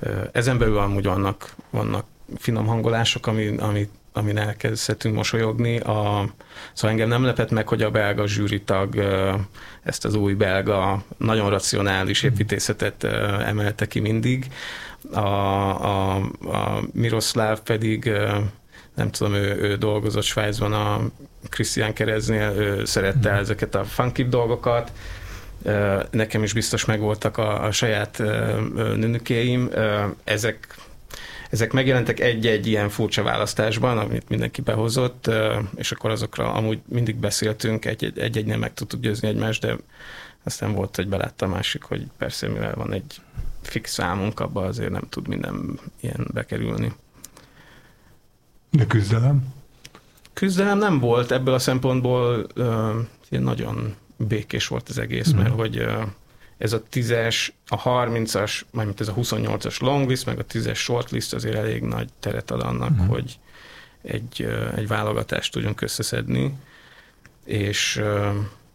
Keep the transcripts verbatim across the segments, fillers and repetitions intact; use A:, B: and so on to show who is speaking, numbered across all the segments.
A: Ezen belül amúgy vannak, vannak finom hangolások, ami, ami, amin elkezdhetünk mosolyogni. A, szóval engem nem lepett meg, hogy a belga zsűritag ezt az új belga, nagyon racionális építészetet emelte ki mindig. A, a, a Miroslav pedig, nem tudom, ő, ő dolgozott Svájcban a Christian Kereznél, ő szerette mm. ezeket a funky dolgokat. Nekem is biztos megvoltak a, a saját nünükéim. Ezek, ezek megjelentek egy-egy ilyen furcsa választásban, amit mindenki behozott, és akkor azokra amúgy mindig beszéltünk, egy-egynél meg tudtuk győzni egymást, de aztán volt, hogy belátta a másik, hogy persze, mivel van egy fix számunk, abban azért nem tud minden ilyen bekerülni.
B: De küzdelem? Küzdelem
A: nem volt, ebből a szempontból uh, nagyon békés volt az egész, mm. mert hogy uh, ez a tízes, a harmincas, mármint ez a huszonnyolcas longlist, meg a tízes shortlist azért elég nagy teret ad annak, mm. hogy egy, uh, egy válogatást tudjunk összeszedni, és, uh,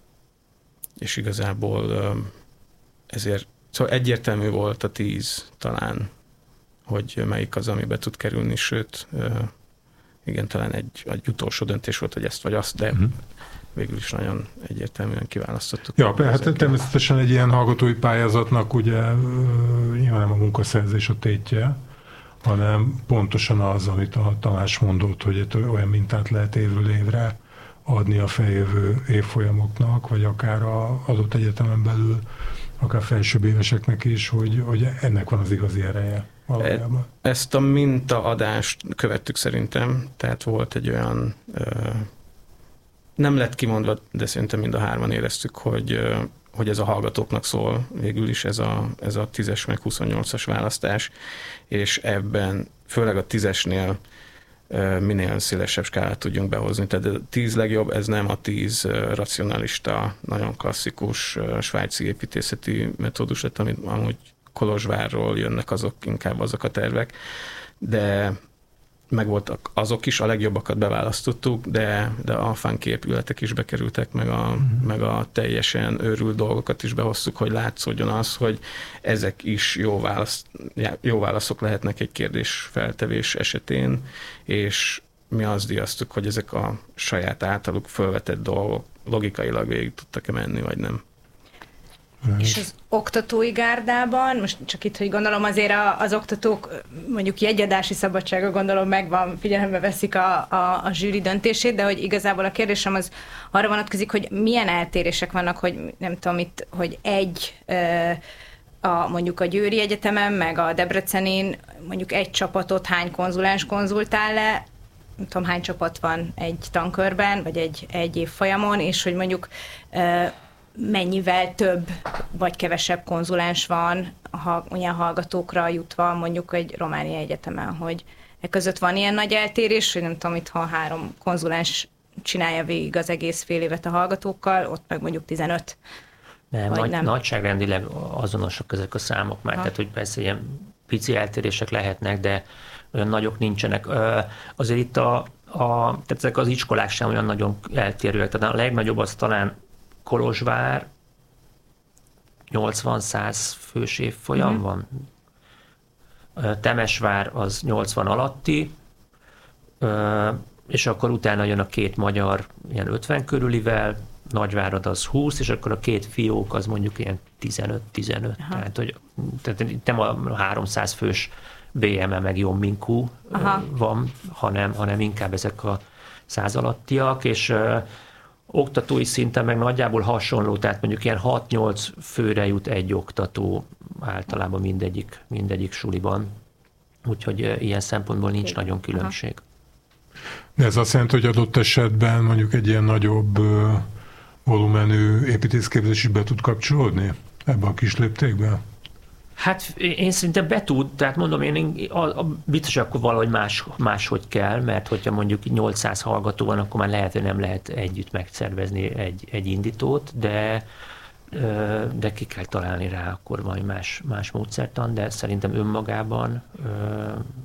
A: és igazából uh, ezért szóval egyértelmű volt a tíz talán, hogy melyik az, ami be tud kerülni, sőt, uh, igen, talán egy, egy utolsó döntés volt, hogy ezt vagy azt, de uh-huh. végül is nagyon egyértelműen kiválasztottuk.
B: Ja, hát természetesen egy ilyen hallgatói pályázatnak ugye nyilván nem a munkaszerzés a tétje, hanem pontosan az, amit a Tamás mondott, hogy olyan mintát lehet évről évre adni a feljövő évfolyamoknak, vagy akár az adott egyetemen belül, akár felsőbb éveseknek is, hogy, hogy ennek van az igazi ereje. Valójában.
A: Ezt a mintaadást követtük szerintem, tehát volt egy olyan, nem lett kimondva, de szerintem mind a hárman éreztük, hogy, hogy ez a hallgatóknak szól végül is ez a, ez a tízes meg huszonnyolcas választás, és ebben főleg a tízesnél minél szélesebb skálát tudjunk behozni. Tehát a tíz legjobb, ez nem a tíz racionalista, nagyon klasszikus svájci építészeti metódus lett, amit amúgy Kolozsvárról jönnek azok, inkább azok a tervek, de megvoltak azok is, a legjobbakat beválasztottuk, de, de a funky épületek is bekerültek, meg a, mm. meg a teljesen őrült dolgokat is behoztuk, hogy látszódjon az, hogy ezek is jó, válasz, jó válaszok lehetnek egy kérdésfeltevés esetén, és mi azt díjaztuk, hogy ezek a saját általuk felvetett dolgok logikailag végig tudtak-e menni, vagy nem.
C: És az oktatói gárdában, most csak itt, hogy gondolom azért az oktatók mondjuk jegyadási szabadsága gondolom megvan, figyelembe veszik a, a, a zsűri döntését, de hogy igazából a kérdésem az arra vonatkozik, hogy milyen eltérések vannak, hogy nem tudom itt, hogy egy a, mondjuk a Győri Egyetemen, meg a Debrecenén mondjuk egy csapatot hány konzulens konzultál le, nem tudom hány csapat van egy tankörben, vagy egy, egy évfolyamon, és hogy mondjuk mennyivel több vagy kevesebb konzulens van ha, olyan hallgatókra jutva mondjuk egy romániai egyetemen, hogy e között van ilyen nagy eltérés, hogy nem tudom, itt ha három konzulens csinálja végig az egész fél évet a hallgatókkal, ott meg mondjuk tizenöt.
D: Nem, nagy, nem. Nagyságrendileg azonosak ezek a számok már, ha. Tehát hogy persze ilyen pici eltérések lehetnek, de olyan nagyok nincsenek. Azért itt a, a tehát ezek az iskolák sem olyan nagyon eltérőek, tehát a legnagyobb az talán Kolozsvár, nyolcvan-száz fős évfolyam mm-hmm. van. Temesvár az nyolcvan alatti, és akkor utána jön a két magyar ilyen ötven körülivel, Nagyvárad az húsz, és akkor a két fiók az mondjuk ilyen tizenöt-tizenöt. Aha. Tehát, hogy tehát nem a háromszáz fős bé em e meg Jomminkú van, hanem, hanem inkább ezek a száz alattiak, és oktatói szinten meg nagyjából hasonló, tehát mondjuk ilyen hat-nyolc főre jut egy oktató általában mindegyik, mindegyik suliban. Úgyhogy ilyen szempontból nincs nagyon különbség.
B: De ez azt jelenti, hogy adott esetben mondjuk egy ilyen nagyobb volumenű építészképzés is be tud kapcsolódni ebbe a kis léptékbe?
D: Hát én szerintem be tud, tehát mondom, én a, a, biztos akkor valahogy más, máshogy kell, mert hogyha mondjuk nyolcszáz hallgató van, akkor már lehet, hogy nem lehet együtt megszervezni egy, egy indítót, de, de ki kell találni rá akkor valami más, más módszertan, de szerintem önmagában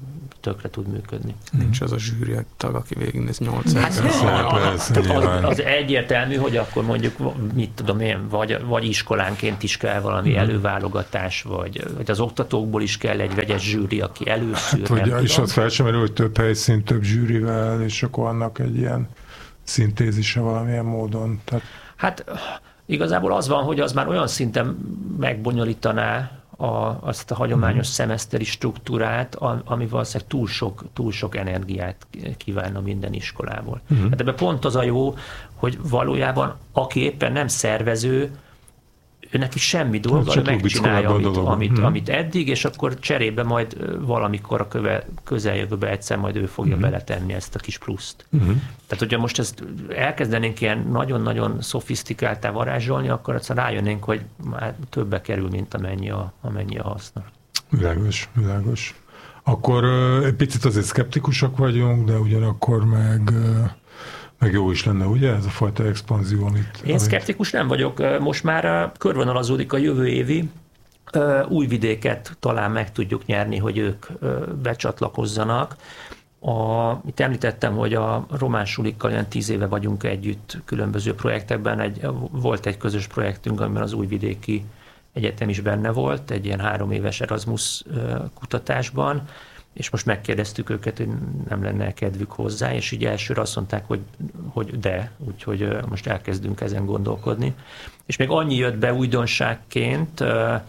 D: tökre tud működni.
A: Nincs az a zsűri tag, aki végignéz nyolc
D: hát, az, az egyértelmű, hogy akkor mondjuk, mit tudom én, vagy, vagy iskolánként is kell valami hmm. előválogatás, vagy, vagy az oktatókból is kell egy vegyes zsűri, aki előszűr.
B: Hát, hogy, és az fel sem merül, hogy több helyszín, több zsűrivel, és akkor annak egy ilyen szintézise valamilyen módon. Tehát...
D: Hát igazából az van, hogy az már olyan szinten megbonyolítaná a, azt a hagyományos mm. szemeszteri struktúrát, ami valószínűleg túl sok, túl sok energiát kívánna minden iskolából. Mm. Hát ebben pont az a jó, hogy valójában aki éppen nem szervező, ő neki semmi dolga, ő megcsinálja, amit, amit, mm. amit eddig, és akkor cserébe majd valamikor a köve, közeljövőben egyszer majd ő fogja mm. beletenni ezt a kis pluszt. Mm. Tehát, hogyha most ezt elkezdenénk ilyen nagyon-nagyon szofisztikáltá varázsolni, akkor aztán rájönnénk, hogy már többe kerül, mint amennyi a, amennyi a haszna. Világos,
B: világos. Akkor egy picit azért szkeptikusak vagyunk, de ugyanakkor meg... meg jó is lenne, ugye, ez a fajta expanzió, amit...
D: Én szkeptikus nem vagyok. Most már körvonalazódik a jövő évi. Újvidéket talán meg tudjuk nyerni, hogy ők becsatlakozzanak. A, itt említettem, hogy a román sulikkal ilyen tíz éve vagyunk együtt különböző projektekben. Egy, volt egy közös projektünk, amiben az újvidéki egyetem is benne volt, egy ilyen három éves Erasmus kutatásban, és most megkérdeztük őket, hogy nem lenne kedvük hozzá, és így elsőre azt mondták, hogy, hogy de, úgyhogy most elkezdünk ezen gondolkodni. És még annyi jött be újdonságként,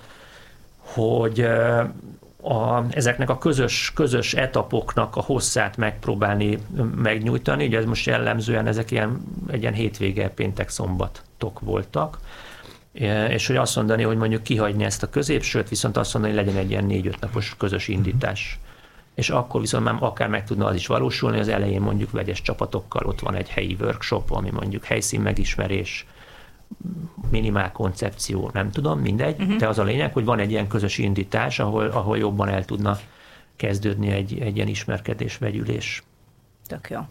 D: hogy a, ezeknek a közös, közös etapoknak a hosszát megpróbálni megnyújtani. Ugye ez most jellemzően ezek ilyen, egy ilyen hétvége, péntek, szombatok voltak, és hogy azt mondani, hogy mondjuk kihagyni ezt a középsőt, viszont azt mondani, hogy legyen egy ilyen négy-öt napos közös indítás. És akkor viszont már akár meg tudna az is valósulni, az elején mondjuk vegyes csapatokkal ott van egy helyi workshop, ami mondjuk helyszín megismerés, minimál koncepció, nem tudom, mindegy, uh-huh. de az a lényeg, hogy van egy ilyen közös indítás, ahol, ahol jobban el tudna kezdődni egy, egy ilyen ismerkedés, vegyülés.
C: Tök jó.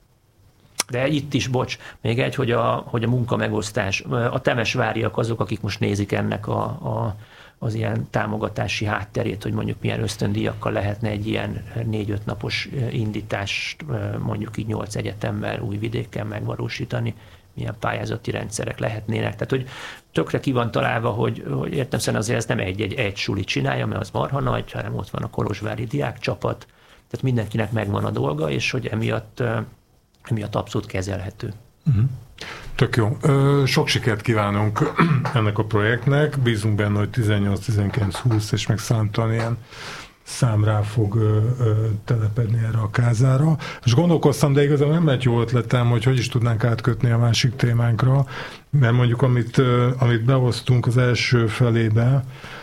D: De itt is, bocs, még egy, hogy a, hogy a munkamegosztás, a temesváriak azok, akik most nézik ennek a, a az ilyen támogatási hátterét, hogy mondjuk milyen ösztöndíjakkal lehetne egy ilyen négy-öt napos indítást mondjuk így nyolc egyetemmel, Újvidéken megvalósítani, milyen pályázati rendszerek lehetnének. Tehát, hogy tökre ki van találva, hogy, hogy értem szerint azért ez nem egy-egy egy suli csinálja, mert az marha nagy, hanem ott van a kolozsvári diákcsapat, tehát mindenkinek megvan a dolga, és hogy emiatt, emiatt abszolút kezelhető.
B: Uh-huh. Tök jó. Sok sikert kívánunk ennek a projektnek. Bízunk benne, hogy tizennyolc, tizenkilenc, húsz és meg számtalan ilyen szám rá fog ö, ö, telepedni erre a kázára. És gondolkoztam, de igazából nem lett jó ötletem, hogy hogy is tudnánk átkötni a másik témánkra, mert mondjuk amit, ö, amit behoztunk az első felébe,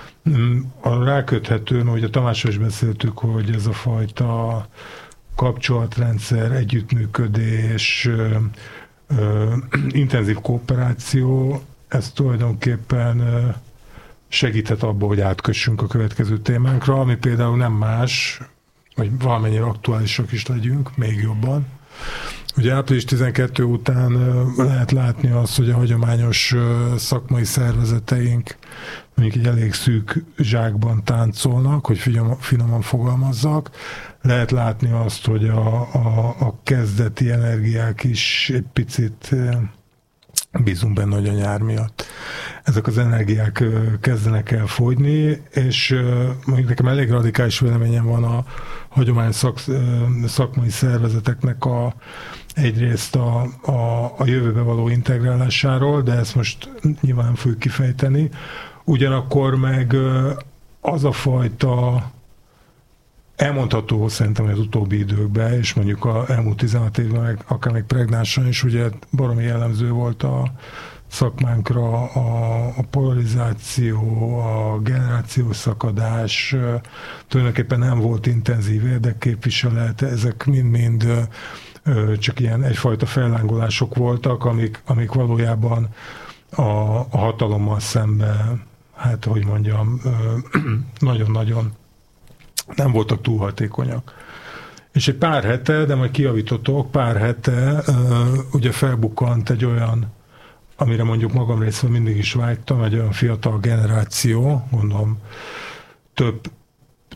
B: a ráköthető, hogy a Tamással is beszéltük, hogy ez a fajta kapcsolatrendszer, együttműködés, ö, ö, intenzív kooperáció, ez tulajdonképpen ö, segíthet abba, hogy átkössünk a következő témánkra, ami például nem más, hogy valamennyire aktuálisak is legyünk, még jobban. Ugye április tizenkettő után lehet látni azt, hogy a hagyományos szakmai szervezeteink mondjuk egy elég szűk zsákban táncolnak, hogy finoman fogalmazzak. Lehet látni azt, hogy a, a, a kezdeti energiák is egy picit bízunk benne, hogy a nyár miatt ezek az energiák kezdenek el fogyni, és mondjuk nekem elég radikális véleményem van a hagyományos szak, szakmai szervezeteknek a, egyrészt a, a, a jövőbe való integrálásáról, de ezt most nyilván nem fogjuk kifejteni. Ugyanakkor meg az a fajta elmondható szerintem az utóbbi időkben, és mondjuk az elmúlt tizenhat évben, meg akár még pregnánsan is, ugye baromi jellemző volt a szakmánkra a, a polarizáció, a generációs szakadás, tulajdonképpen nem volt intenzív érdekképviselet, ezek mind-mind csak ilyen egyfajta fellángolások voltak, amik, amik valójában a, a hatalommal szemben, hát hogy mondjam, nagyon-nagyon nem voltak túl hatékonyak. És egy pár hete, de majd kijavítotok, pár hete ugye felbukkant egy olyan, amire mondjuk magam részről mindig is vágytam, egy olyan fiatal generáció, gondolom több,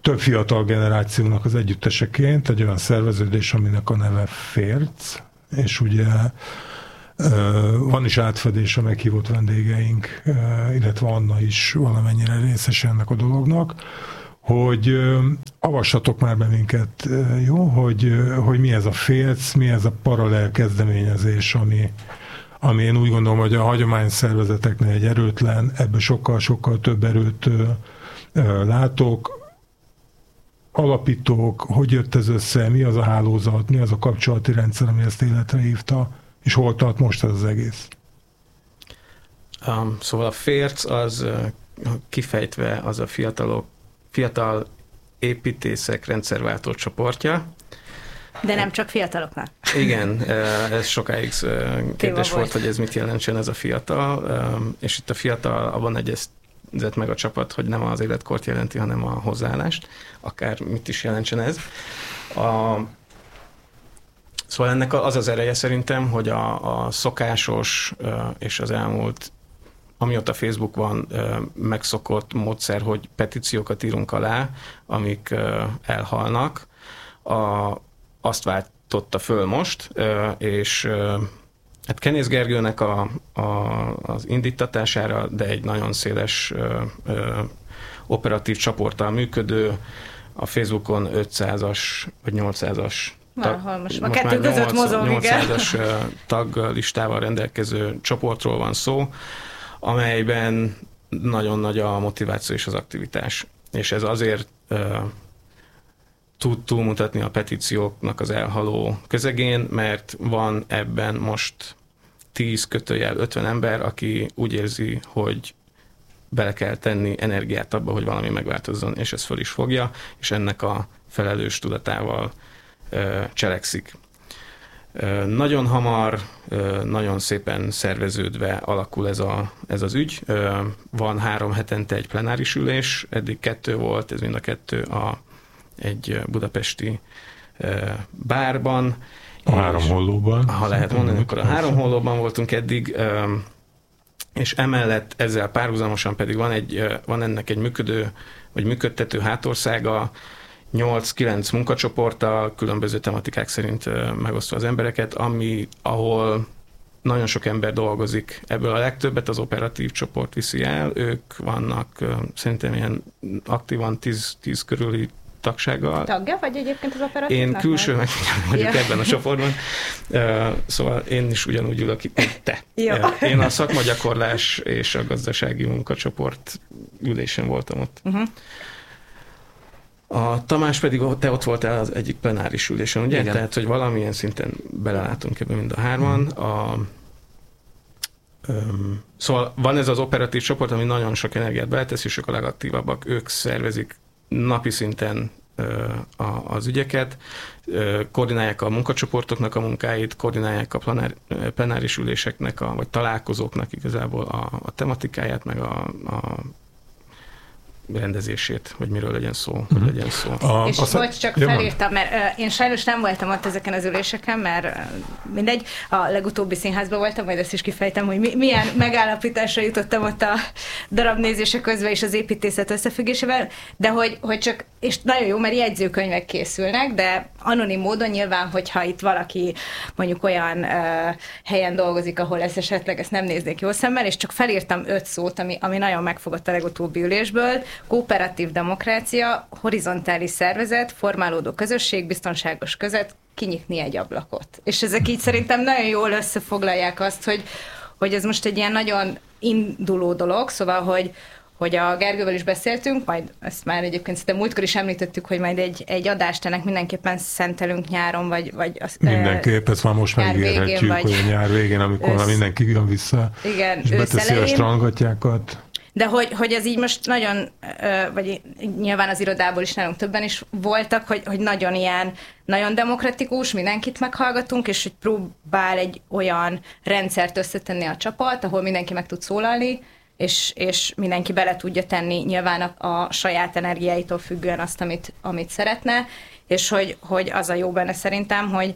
B: több fiatal generációnak az együtteseként egy olyan szerveződés, aminek a neve Férc, és ugye van is átfedés a meghívott vendégeink, illetve Anna is valamennyire részes ennek a dolognak, hogy avassatok már be minket, jó, hogy, hogy mi ez a Férc, mi ez a paralel kezdeményezés, ami, ami én úgy gondolom, hogy a hagyományos szervezeteknél egy erőtlen, ebben sokkal-sokkal több erőt látok. Alapítók, hogy jött ez össze, mi az a hálózat, mi az a kapcsolati rendszer, ami ezt életre hívta, és hol tart most ez az egész?
A: Um, szóval a Férc az uh, kifejtve az a fiatalok, fiatal építészek rendszerváltó csoportja.
C: De nem csak fiataloknak.
A: Igen, uh, ez sokáig uh, kérdés volt, hogy ez mit jelentsen ez a fiatal, um, és itt a fiatal abban egyezett meg a csapat, hogy nem az életkort jelenti, hanem a hozzáállást, akár mit is jelentsen ez. A Szóval ennek az az ereje szerintem, hogy a, a szokásos és az elmúlt, amióta Facebook van, megszokott módszer, hogy petíciókat írunk alá, amik elhalnak, a, azt váltotta föl most, és hát Kenész Gergőnek a, a, az indítatására, de egy nagyon széles operatív csoporttal működő, a Facebookon ötszázas vagy nyolcszázas
C: Valahol most, most a kettő között mozog,
A: nyolcszázas taglistával rendelkező csoportról van szó, amelyben nagyon nagy a motiváció és az aktivitás. És ez azért uh, tud túlmutatni a petícióknak az elhaló közegén, mert van ebben most tíz kötőjel ötven ember, aki úgy érzi, hogy bele kell tenni energiát abba, hogy valami megváltozzon, és ez föl is fogja, és ennek a felelős tudatával cselekszik. Nagyon hamar, nagyon szépen szerveződve alakul ez, a, ez az ügy. Van három hetente egy plenáris ülés, eddig kettő volt, ez mind a kettő a, egy budapesti bárban.
B: A három hollóban.
A: Ha lehet mondani, akkor a három hollóban voltunk eddig, és emellett ezzel párhuzamosan pedig van, egy, van ennek egy működő, vagy működtető hátországa, nyolc-kilenc munkacsoporttal, különböző tematikák szerint megosztva az embereket, ami, ahol nagyon sok ember dolgozik. Ebből a legtöbbet az operatív csoport viszi el, ők vannak szerintem ilyen aktívan tíz, tíz körüli tagsággal.
C: Tagja vagy egyébként az operatívnak?
A: Én külső megfigyelő vagyok ja. ebben a csoportban, szóval én is ugyanúgy ülök itt, mint te. Ja. Én a szakmagyakorlás és a gazdasági munkacsoport ülésen voltam ott. Uh-huh. A Tamás pedig, te ott voltál az egyik plenáris ülésen, ugye? Igen. Tehát, hogy valamilyen szinten belelátunk ebben mind a hárman. A, öm, szóval van ez az operatív csoport, ami nagyon sok energiát beletesz, és ők a legaktívabbak. Ők szervezik napi szinten ö, a, az ügyeket, ö, koordinálják a munkacsoportoknak a munkáit, koordinálják a plenár, plenáris üléseknek, a, vagy találkozóknak igazából a, a tematikáját, meg a, a rendezését, hogy miről legyen szó, uh-huh. hogy legyen szó.
C: A, és hogy csak felírtam, mert uh, én sajnos nem voltam ott ezeken az üléseken, mert uh, mindegy, a legutóbbi színházban voltam, majd ezt is kifejtem, hogy mi, milyen megállapításra jutottam ott a darabnézése közben és az építészet összefüggésével, de hogy, hogy csak, és nagyon jó, mert jegyzőkönyvek készülnek, de anonim módon nyilván, hogyha itt valaki mondjuk olyan uh, helyen dolgozik, ahol ezt esetleg ezt nem néznék jó szemmel, és csak felírtam öt szót, ami, ami nagyon megfogott a legutóbbi ülésből: kooperatív demokrácia, horizontális szervezet, formálódó közösség, biztonságos között, kinyitni egy ablakot. És ezek így szerintem nagyon jól összefoglalják azt, hogy, hogy ez most egy ilyen nagyon induló dolog, szóval, hogy, hogy a Gergővel is beszéltünk, majd ezt már egyébként szerintem múltkor is említettük, hogy majd egy, egy adást ennek mindenképpen szentelünk nyáron, vagy... vagy az,
B: mindenképp, ezt már most megígérhetjük, vagy, hogy a nyár végén, amikor ősz, mindenki jön vissza, igen, és beteszi a strandgatjákat.
C: De hogy, hogy ez így most nagyon, vagy nyilván az irodából is nálunk többen is voltak, hogy, hogy nagyon ilyen, nagyon demokratikus, mindenkit meghallgatunk, és hogy próbál egy olyan rendszert összetenni a csapat, ahol mindenki meg tud szólalni, és, és mindenki bele tudja tenni nyilván a, a saját energiáitól függően azt, amit, amit szeretne, és hogy, hogy az a jó benne szerintem, hogy, hogy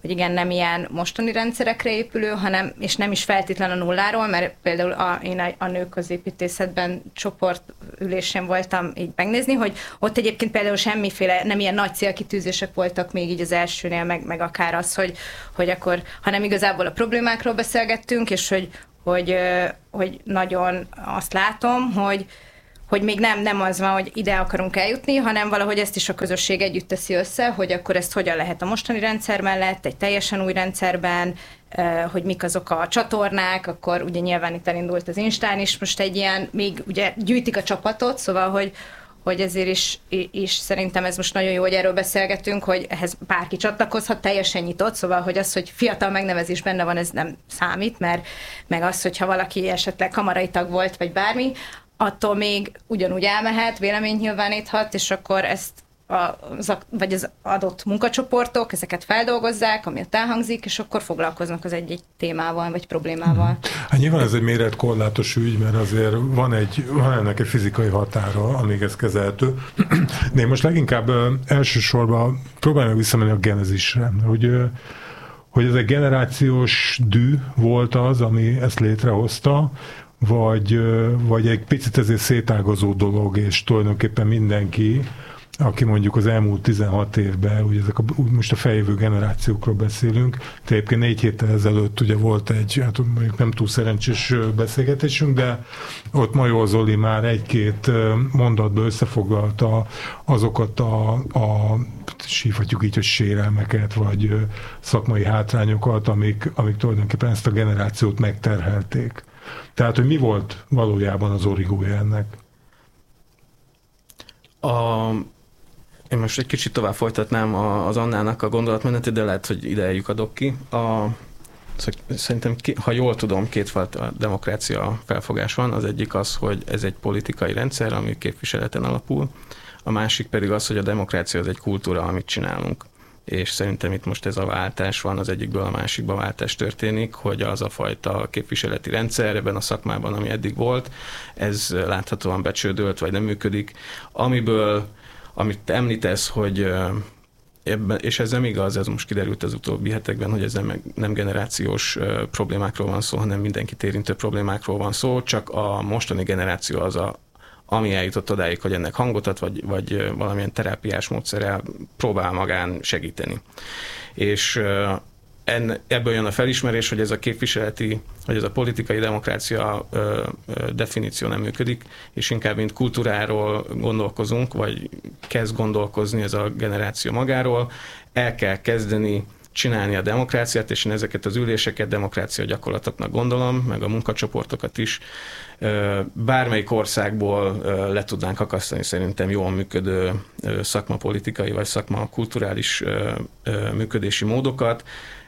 C: hogy igen, nem ilyen mostani rendszerekre épülő, hanem, és nem is feltétlen a nulláról, mert például a, én a, a nők középítészetben csoportülésén voltam így megnézni, hogy ott egyébként például semmiféle, nem ilyen nagy célkitűzések voltak még így az elsőnél, meg, meg akár az, hogy, hogy akkor, hanem igazából a problémákról beszélgettünk, és hogy, hogy, hogy nagyon azt látom, hogy hogy még nem, nem az van, hogy ide akarunk eljutni, hanem valahogy ezt is a közösség együtt teszi össze, hogy akkor ezt hogyan lehet a mostani rendszer mellett, egy teljesen új rendszerben, hogy mik azok a csatornák, akkor ugye nyilván itt elindult az Instán is, most egy ilyen, még ugye gyűjtik a csapatot, szóval, hogy, hogy ezért is, is szerintem ez most nagyon jó, hogy erről beszélgetünk, hogy ehhez bárki csatlakozhat, teljesen nyitott, szóval, hogy az, hogy fiatal megnevezés benne van, ez nem számít, mert meg az, hogyha valaki esetleg kamarai tag volt, vagy bármi, attól még ugyanúgy elmehet, véleményt nyilváníthat, és akkor ezt az, vagy az adott munkacsoportok ezeket feldolgozzák, ami ott elhangzik, és akkor foglalkoznak az egy-egy témával, vagy problémával.
B: Hát nyilván ez egy méretkorlátos ügy, mert azért van, egy, van ennek egy fizikai határa, amíg ez kezelhető. De én most leginkább elsősorban próbálom visszamenni a genezisre, hogy, hogy ez egy generációs dű volt az, ami ezt létrehozta, vagy, vagy egy picit ezért szétágazó dolog, és tulajdonképpen mindenki, aki mondjuk az elmúlt tizenhat évben, ugye ezek a, most a feljövő generációkról beszélünk, de egyébként négy héttel ezelőtt ugye volt egy, hát mondjuk nem túl szerencsés beszélgetésünk, de ott Major Zoli már egy-két mondatba összefoglalta azokat a, a hívhatjuk így, hogy sérelmeket, vagy szakmai hátrányokat, amik, amik tulajdonképpen ezt a generációt megterhelték. Tehát, hogy mi volt valójában az origója ennek?
A: A, én most egy kicsit tovább folytatnám az Annának a gondolatmenetét, de lehet, hogy ide lyukadok ki. A, szerintem, ha jól tudom, kétfajta demokrácia felfogás van. Az egyik az, hogy ez egy politikai rendszer, ami képviseleten alapul. A másik pedig az, hogy a demokrácia az egy kultúra, amit csinálunk. És szerintem itt most ez a váltás van, az egyikből a másikba váltás történik, hogy az a fajta képviseleti rendszer ebben a szakmában, ami eddig volt, ez láthatóan becsődölt, vagy nem működik, amiből, amit te említesz, hogy ebben, és ez nem igaz, ez most kiderült az utóbbi hetekben, hogy ez nem, nem generációs problémákról van szó, hanem mindenkit érintő problémákról van szó, csak a mostani generáció az a ami eljutott odáig, hogy ennek hangot ad, vagy, vagy valamilyen terápiás módszerrel próbál magán segíteni. És en, ebből jön a felismerés, hogy ez a képviseleti, vagy ez a politikai demokrácia ö, ö, definíció nem működik, és inkább mint kultúráról gondolkozunk, vagy kezd gondolkozni ez a generáció magáról, el kell kezdeni csinálni a demokráciát, és én ezeket az üléseket demokrácia gyakorlatoknak gondolom, meg a munkacsoportokat is. Bármelyik országból le tudnánk akasztani szerintem jól működő szakmapolitikai vagy szakmakulturális működési módokat.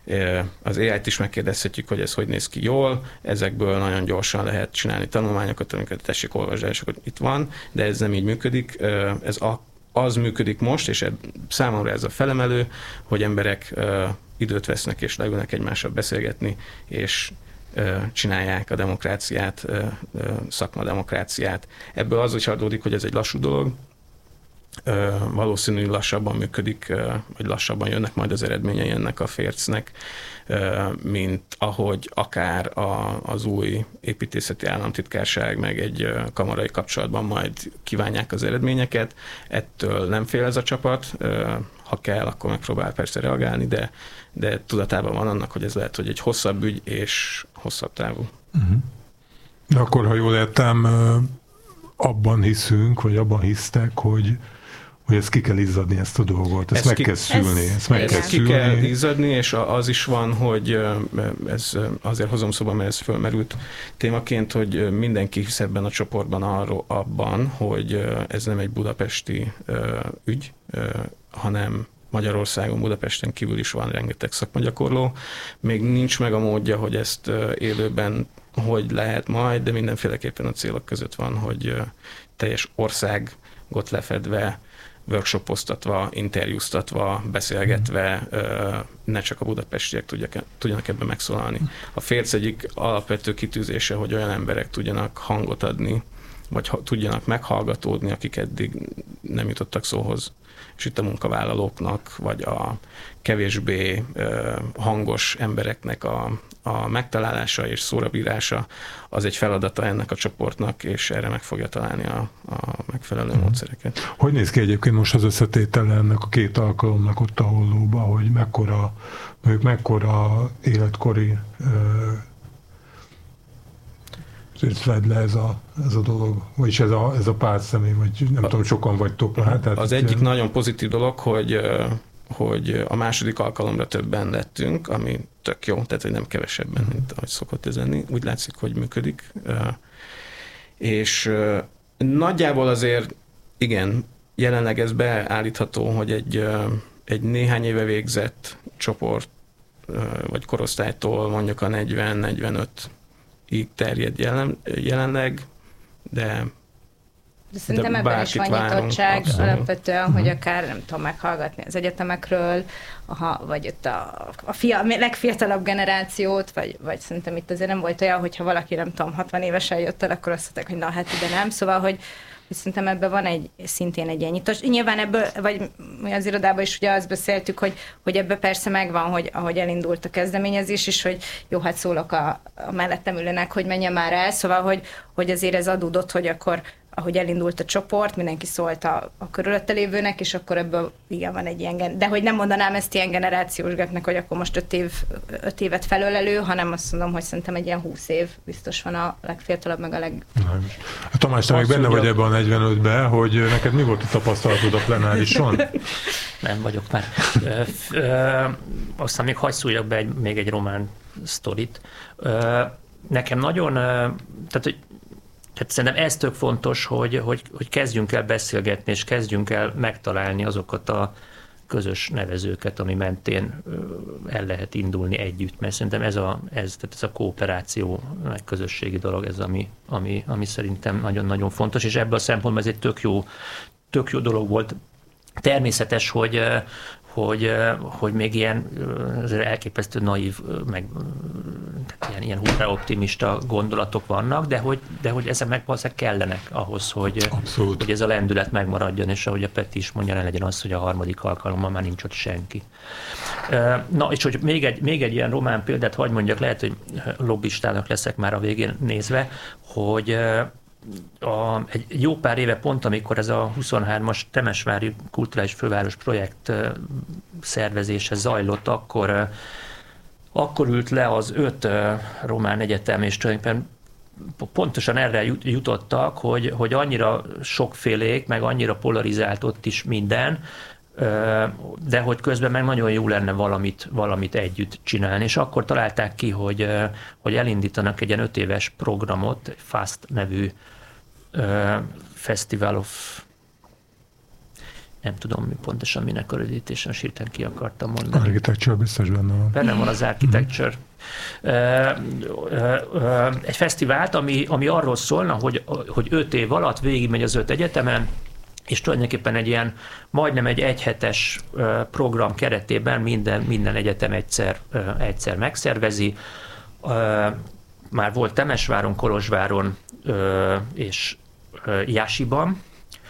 A: Az á í-t is megkérdezhetjük, hogy ez hogy néz ki jól, ezekből nagyon gyorsan lehet csinálni tanulmányokat, amiket tessék olvasni, és akkor itt van, de ez nem így működik. Ez a az működik most, és számomra ez a felemelő, hogy emberek uh, időt vesznek és leülnek egymással beszélgetni, és uh, csinálják a demokráciát, uh, uh, szakmademokráciát. Ebből az is adódik, hogy ez egy lassú dolog, uh, valószínűleg lassabban működik, uh, vagy lassabban jönnek majd az eredményei ennek a fércnek, uh, mint ahogy akár a, az új építészeti államtitkárság meg egy uh, kamarai kapcsolatban majd kívánják az eredményeket. Ettől nem fél ez a csapat, uh, ha kell, akkor megpróbál persze reagálni, de, de tudatában van annak, hogy ez lehet, hogy egy hosszabb ügy és hosszabb távú.
B: Uh-huh. De akkor, ha jól értem, abban hiszünk, vagy abban hisztek, hogy hogy ezt ki kell izzadni, ezt a dolgot, ezt, ezt meg ki, kell szülni. Ezt, ezt meg
A: ezt
B: kell
A: ki
B: szülni.
A: kell izzadni, és az is van, hogy ez azért hozom szóba, mert ez fölmerült témaként, hogy mindenki hisz ebben a csoportban arról, abban, hogy ez nem egy budapesti ügy, hanem Magyarországon, Budapesten kívül is van rengeteg szakmagyakorló. Még nincs meg a módja, hogy ezt élőben hogy lehet majd, de mindenféleképpen a célok között van, hogy teljes országot lefedve, workshopoztatva, interjúztatva, beszélgetve, ne csak a budapestiek tudjak, tudjanak ebben megszólalni. A férc egyik alapvető kitűzése, hogy olyan emberek tudjanak hangot adni vagy ha, tudjanak meghallgatódni, akik eddig nem jutottak szóhoz. És itt a munkavállalóknak, vagy a kevésbé ö, hangos embereknek a, a megtalálása és szórabírása az egy feladata ennek a csoportnak, és erre meg fogja találni a, a megfelelő hmm. módszereket.
B: Hogy néz ki egyébként most az összetétele ennek a két alkalomnak ott a Hollóba, hogy mekkora, mekkora életkori fed le ez a, ez a dolog, vagyis ez a, ez a pár személy, vagy nem a, tudom, sokan vagytok. Hát, tehát
A: az egyik ilyen... nagyon pozitív dolog, hogy, hogy a második alkalomra többen lettünk, ami tök jó, tehát hogy nem kevesebben, hmm. mint ahogy szokott ez lenni. Úgy látszik, hogy működik. És nagyjából azért, igen, jelenleg ez beállítható, hogy egy, egy néhány éve végzett csoport, vagy korosztálytól mondjuk a negyven-negyvenöt így terjed jelen, jelenleg, de
C: De szerintem de ebben is van nyitottság alapvetően, uh-huh. hogy akár nem tudom meghallgatni az egyetemekről, aha, vagy ott a, a, fia, a legfiatalabb generációt, vagy, vagy szerintem itt azért nem volt olyan, hogyha valaki nem tudom hatvan évesen jött el, akkor azt mondták, hogy na hát ide nem, szóval, hogy hogy szerintem ebben van egy, szintén egy ilyen nyitos. Nyilván ebből, vagy mi az irodában is ugye azt beszéltük, hogy, hogy ebben persze megvan, hogy ahogy elindult a kezdeményezés is, hogy jó, hát szólok a, a mellettem ülőnek, hogy menjen már el, szóval, hogy, hogy azért ez adódott, hogy akkor ahogy elindult a csoport, mindenki szólt a, a körülötte lévőnek, és akkor ebből igen van egy ilyen, de hogy nem mondanám ezt ilyen generációs gapnek, hogy akkor most öt, év, öt évet felölelő, hanem azt mondom, hogy szerintem egy ilyen húsz év biztos van a legfiatalabb, meg a leg...
B: A Tamás, te még benne vagy ebben a negyvenötben, hogy neked mi volt a tapasztalatod a plenárison?
D: Nem vagyok már. Ö, ö, aztán még hadd szújjak be egy, még egy román sztorit. Ö, nekem nagyon, ö, tehát, hogy Hát szerintem ez tök fontos, hogy, hogy, hogy kezdjünk el beszélgetni, és kezdjünk el megtalálni azokat a közös nevezőket, ami mentén el lehet indulni együtt, mert szerintem ez a, ez, tehát ez a kooperáció, meg közösségi dolog, ez ami, ami, ami szerintem nagyon-nagyon fontos, és ebből a szempontból ez egy tök jó, tök jó dolog volt. Természetes, hogy hogy, hogy még ilyen elképesztő naív, meg ilyen, ilyen hurrá optimista gondolatok vannak, de hogy, de hogy ezek meg valószínűleg kellenek ahhoz, hogy, hogy ez a lendület megmaradjon, és ahogy a Peti is mondja, ne legyen az, hogy a harmadik alkalommal már nincs ott senki. Na, és hogy még egy, még egy ilyen román példát, hadd mondjak, lehet, hogy lobbistának leszek már a végén nézve, hogy A, egy jó pár éve pont, amikor ez a huszonhármas Temesvári Kulturális Főváros projekt szervezése zajlott, akkor, akkor ült le az öt román egyetem, és tulajdonképpen pontosan erre jutottak, hogy, hogy annyira sokfélék, meg annyira polarizált ott is minden, de hogy közben meg nagyon jó lenne valamit, valamit együtt csinálni. És akkor találták ki, hogy, hogy elindítanak egy ilyen öt éves programot, FAST nevű uh, Festival of... nem tudom mi pontosan minek a rövidítésen, sírten ki akartam mondani.
B: Architecture biztos benne van.
D: Benne van az Architecture. Uh, uh, uh, egy fesztivált, ami, ami arról szólna, hogy, hogy öt év alatt végigmegy az öt egyetemen, és tulajdonképpen egy ilyen, majdnem egy egyhetes program keretében minden, minden egyetem egyszer, egyszer megszervezi. Már volt Temesváron, Kolozsváron és Jásiban,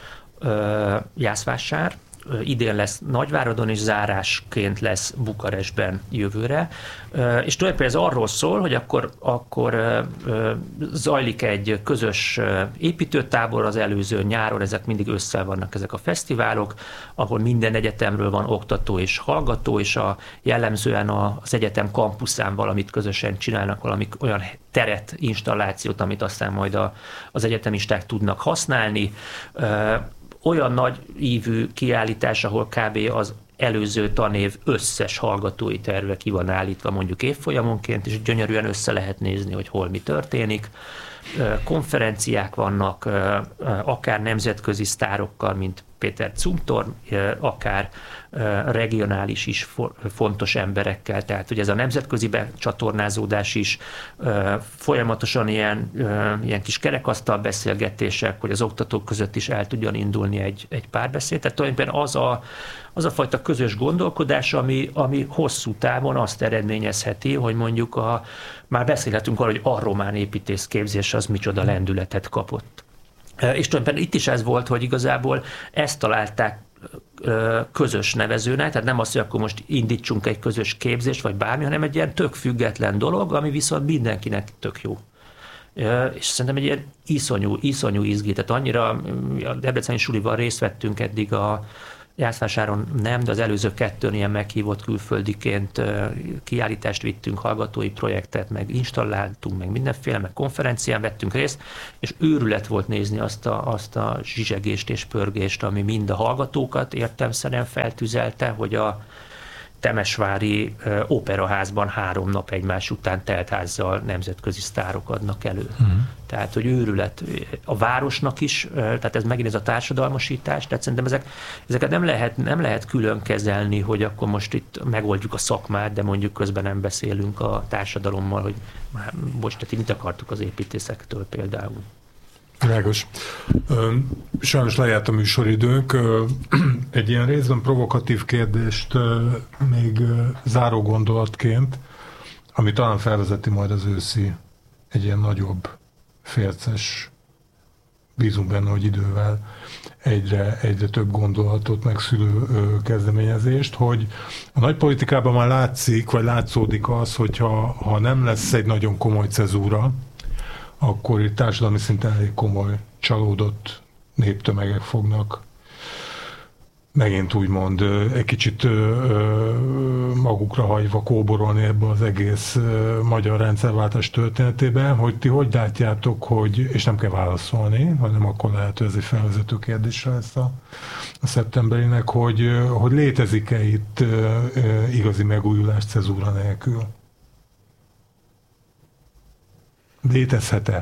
D: Jászvásár, idén lesz Nagyváradon, és zárásként lesz Bukarestben jövőre. És tulajdonképpen ez arról szól, hogy akkor, akkor zajlik egy közös építőtábor az előző nyáron, ezek mindig össze vannak ezek a fesztiválok, ahol minden egyetemről van oktató és hallgató, és a, jellemzően az egyetem kampuszán valamit közösen csinálnak, valami olyan teret, installációt, amit aztán majd a, az egyetemisták tudnak használni. Olyan nagy ívű kiállítás, ahol kb. Az előző tanév összes hallgatói terve ki van állítva mondjuk évfolyamonként, és gyönyörűen össze lehet nézni, hogy hol mi történik. Konferenciák vannak, akár nemzetközi sztárokkal, mint Péter Zumthor, akár regionális is fontos emberekkel, tehát ugye ez a nemzetközi becsatornázódás is, folyamatosan ilyen, ilyen kis kerekasztal beszélgetések, hogy az oktatók között is el tudjon indulni egy, egy párbeszéd. Tehát tulajdonképpen az a, az a fajta közös gondolkodás, ami, ami hosszú távon azt eredményezheti, hogy mondjuk a, már beszélhetünk arról, hogy a román építészképzés az micsoda lendületet kapott. És tulajdonképpen itt is ez volt, hogy igazából ezt találták közös nevezőnek, tehát nem az, hogy akkor most indítsunk egy közös képzést, vagy bármi, hanem egy ilyen tök független dolog, ami viszont mindenkinek tök jó. És szerintem egy ilyen iszonyú, iszonyú izgi, tehát annyira a debreceni sulival részt vettünk eddig a Jászvásáron nem, de az előző kettőn ilyen meghívott külföldiként kiállítást vittünk, hallgatói projektet, meg installáltunk, meg mindenféle, meg konferencián vettünk részt, és őrület volt nézni azt a, azt a zsizsegést és pörgést, ami mind a hallgatókat értelemszerűen feltüzelte, hogy a temesvári uh, operaházban három nap egymás után teltházzal nemzetközi sztárok adnak elő. Uh-huh. Tehát, hogy őrület a városnak is, uh, tehát ez megint ez a társadalmasítás, tehát szerintem ezek, ezeket nem lehet, nem lehet külön kezelni, hogy akkor most itt megoldjuk a szakmát, de mondjuk közben nem beszélünk a társadalommal, hogy már, bocs, tehát mit akartuk az építészektől például.
B: Világos. Sajnos lejárt a műsoridőnk. Egy ilyen részben provokatív kérdést még záró gondolatként, ami talán felvezeti majd az őszi egy ilyen nagyobb férces, bízunk benne, hogy idővel egyre, egyre több gondolatot megszülő kezdeményezést, hogy a nagypolitikában már látszik, vagy látszódik az, hogyha ha nem lesz egy nagyon komoly cezúra, akkor itt társadalmi szinten elég komoly csalódott néptömegek fognak megint úgymond egy kicsit magukra hagyva kóborolni ebbe az egész magyar rendszerváltás történetében, hogy ti hogy látjátok, hogy, és nem kell válaszolni, hanem akkor lehet, hogy ez egy felvezető kérdésre lesz a, a szeptemberinek, hogy, hogy létezik-e itt igazi megújulás cezúra nélkül? Létezhet-e?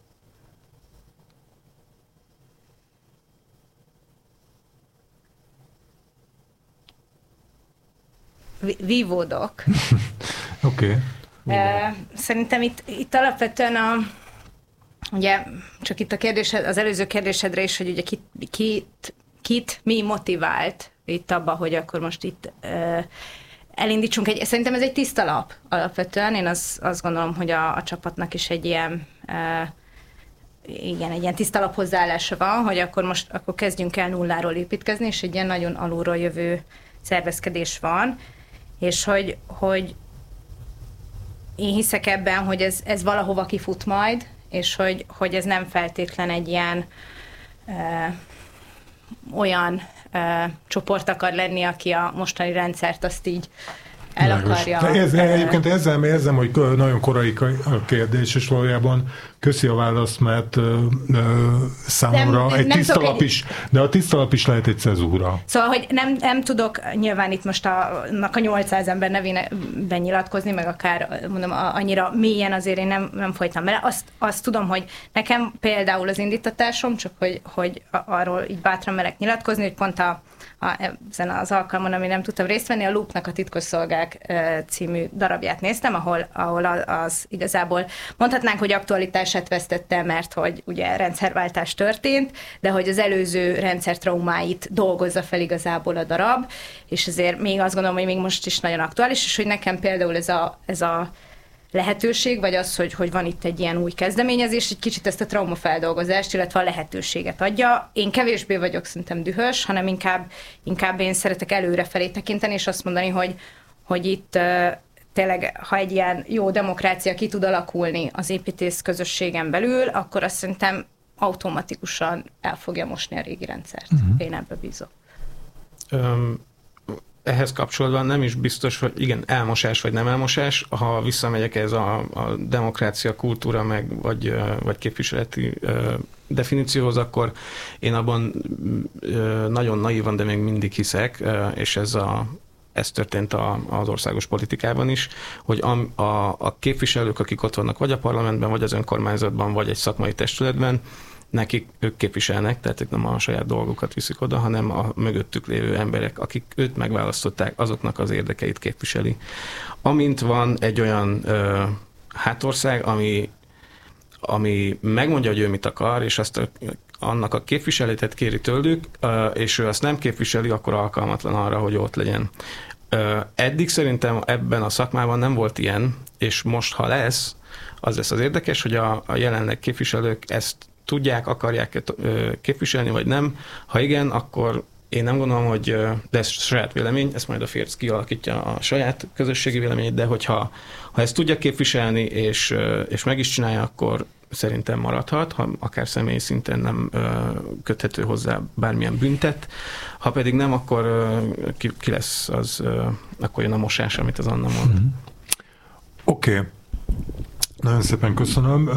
C: Vívódok.
B: Oké.
C: Okay. Szerintem itt, itt alapvetően a, ugye csak itt a kérdésed, az előző kérdésedre is, hogy ugye kit, kit, kit mi motivált itt abba, hogy akkor most itt uh, elindítsunk egy, szerintem ez egy tiszta lap alapvetően, én az, azt gondolom, hogy a, a csapatnak is egy ilyen uh, igen, egy ilyen tiszta lap hozzáállása van, hogy akkor most akkor kezdjünk el nulláról építkezni, és egy ilyen nagyon alulról jövő szervezkedés van, és hogy, hogy én hiszek ebben, hogy ez, ez valahova kifut majd, és hogy, hogy ez nem feltétlen egy ilyen uh, olyan uh, csoport akar lenni, aki a mostani rendszert azt így el akarja.
B: Ez, egyébként ezzel érzem, hogy nagyon korai a kérdés, és valójában köszi a választ, mert ö, ö, számomra nem, egy tiszta lap is, de a tiszta lap is lehet egy cezúra.
C: Szóval, hogy nem, nem tudok nyilván itt most a, a nyolcszáz ember nevében nyilatkozni, meg akár mondom, annyira mélyen azért én nem, nem folytam bele. Azt, azt tudom, hogy nekem például az indítatásom, csak hogy, hogy arról így bátran merek nyilatkozni, hogy pont a A, ezen az alkalmon, ami nem tudtam részt venni, a Loopnak a Titkosszolgák e, című darabját néztem, ahol, ahol az igazából mondhatnánk, hogy aktualitását vesztette, mert hogy ugye rendszerváltás történt, de hogy az előző rendszer traumáit dolgozza fel igazából a darab, és azért még azt gondolom, hogy még most is nagyon aktuális, és hogy nekem például ez a, ez a lehetőség, vagy az, hogy, hogy van itt egy ilyen új kezdeményezés, egy kicsit ezt a traumafeldolgozást, illetve a lehetőséget adja. Én kevésbé vagyok szerintem dühös, hanem inkább, inkább én szeretek előrefelé tekinteni, és azt mondani, hogy, hogy itt uh, tényleg, ha egy ilyen jó demokrácia ki tud alakulni az építész közösségen belül, akkor azt szerintem automatikusan el fogja mosni a régi rendszert. Uh-huh. Én ebbe bízok.
A: Um. Ehhez kapcsolatban nem is biztos, hogy igen, elmosás vagy nem elmosás, ha visszamegyek ez a, a demokrácia, kultúra, meg vagy, vagy képviseleti definícióhoz, akkor én abban nagyon naívan, de még mindig hiszek, és ez, a, ez történt a, az országos politikában is, hogy a, a, a képviselők, akik ott vannak vagy a parlamentben, vagy az önkormányzatban, vagy egy szakmai testületben, nekik ők képviselnek, tehát ők nem a saját dolgokat viszik oda, hanem a mögöttük lévő emberek, akik őt megválasztották, azoknak az érdekeit képviseli. Amint van egy olyan ö, hátország, ami, ami megmondja, hogy ő mit akar, és azt a, annak a képviseletet kéri tőlük, ö, és ő azt nem képviseli, akkor alkalmatlan arra, hogy ott legyen. Ö, eddig szerintem ebben a szakmában nem volt ilyen, és most, ha lesz, az lesz az érdekes, hogy a, a jelenleg képviselők ezt tudják, akarják képviselni, vagy nem. Ha igen, akkor én nem gondolom, hogy de ez saját vélemény, ezt majd a Férc kialakítja a saját közösségi véleményét, de hogyha ha ezt tudja képviselni, és, és meg is csinálja, akkor szerintem maradhat, ha akár személyi szinten nem köthető hozzá bármilyen büntet. Ha pedig nem, akkor ki, ki lesz az, akkor jön a mosás, amit az Anna mond.
B: Mm-hmm. Oké. Okay. Nagyon szépen köszönöm.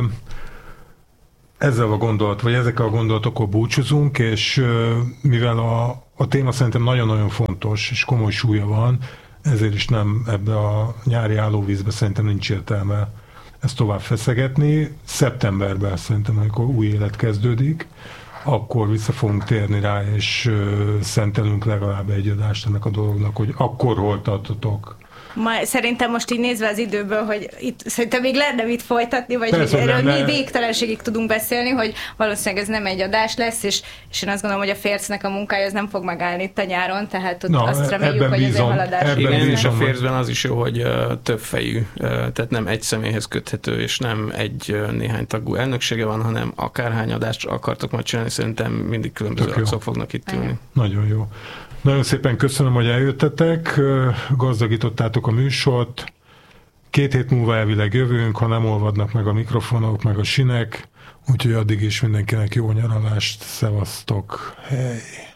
B: Ezzel a gondolat, vagy ezekkel a gondolatokkal búcsúzunk, és mivel a, a téma szerintem nagyon-nagyon fontos, és komoly súlya van, ezért is nem ebbe a nyári állóvízbe szerintem nincs értelme ezt tovább feszegetni. Szeptemberben szerintem, amikor új élet kezdődik, akkor vissza fogunk térni rá, és szentelünk legalább egy adást ennek a dolognak, hogy akkor hol tartotok.
C: Ma, szerintem most így nézve az időből, hogy itt szerintem még lenne mit folytatni, vagy
B: Persze,
C: hogy erről
B: ne,
C: mi
B: ne.
C: végtelenségig tudunk beszélni, hogy valószínűleg ez nem egy adás lesz, és, és én azt gondolom, hogy a Fércnek a munkája az nem fog megállni itt a nyáron, tehát ott
B: Na,
C: azt reméljük, hogy ez egy haladás.
A: Igen,
B: bízom,
A: és a
B: hogy...
A: Fércben az is jó, hogy uh, többfejű, uh, tehát nem egy személyhez köthető, és nem egy uh, néhány tagú elnöksége van, hanem akárhány adást akartok majd csinálni, szerintem mindig különböző arcok fognak itt ülni.
B: Nagyon jó. Nagyon szépen köszönöm, hogy eljöttetek, gazdagítottátok a műsort. Két hét múlva elvileg jövünk, ha nem olvadnak meg a mikrofonok, meg a sinek, úgyhogy addig is mindenkinek jó nyaralást, szevasztok, hely!